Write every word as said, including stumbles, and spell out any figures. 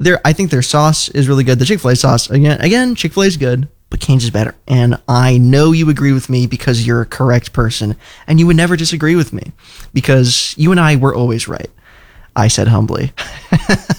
Their, I think their sauce is really good. The Chick-fil-A sauce, again, again, Chick-fil-A is good, but Cane's is better. And I know you agree with me because you're a correct person, and you would never disagree with me because you and I were always right. I said humbly.